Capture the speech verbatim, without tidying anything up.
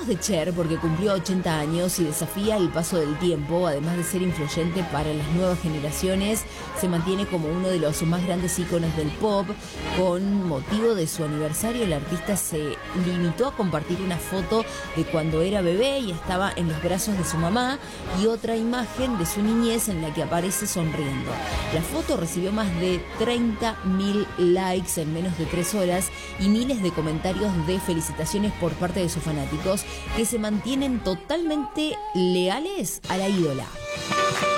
de Cher porque cumplió ochenta años y desafía el paso del tiempo. Además de ser influyente para las nuevas generaciones, se mantiene como uno de los más grandes íconos del pop. Con motivo de su aniversario, el artista se limitó a compartir una foto de cuando era bebé y estaba en los brazos de su mamá y otra imagen de su niñez en la que aparece sonriendo. La foto recibió más de treinta mil likes en menos de tres horas y miles de comentarios de felicitaciones por parte de sus fanáticos, que se mantienen totalmente leales a la ídola.